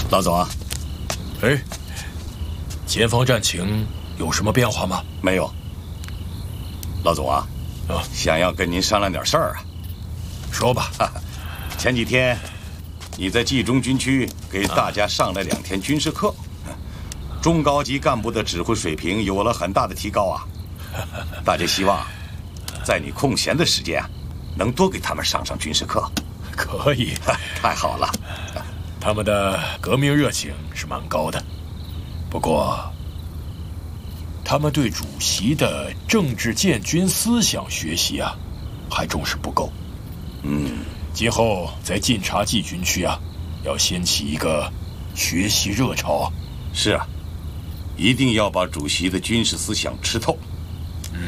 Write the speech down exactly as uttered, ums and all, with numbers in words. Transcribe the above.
老总啊， 哎，前方战情有什么变化吗？ 没有。老总啊，啊，想要跟您商量点事儿啊。 说吧。 前几天你在冀中军区给大家上了两天军事课，中高级干部的指挥水平有了很大的提高啊。大家希望在你空闲的时间啊，能多给他们上上军事课。 可以。 太好了。 他们的革命热情是蛮高的，不过他们对主席的政治建军思想学习啊，还重视不够。 嗯， 今后在晋察冀军区啊，要掀起一个学习热潮。 是啊，一定要把主席的军事思想吃透。